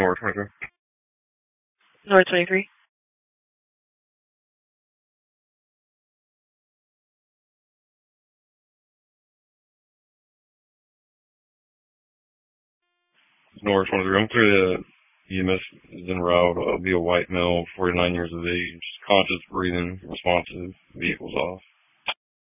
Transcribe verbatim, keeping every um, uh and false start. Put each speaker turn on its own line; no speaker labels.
North twenty-three.
North twenty-three.
North twenty-three. I'm through the E M S is en route. I'll be a white male, forty-nine years of age, conscious breathing, responsive, vehicles off.